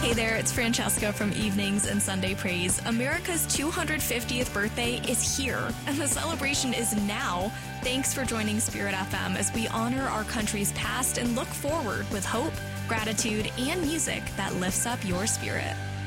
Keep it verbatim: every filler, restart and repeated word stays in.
Hey there, it's Francesca from Evenings and Sunday Praise. America's two hundred fiftieth birthday is here, and the celebration is now. Thanks for joining Spirit F M as we honor our country's past and look forward with hope, gratitude, and music that lifts up your spirit.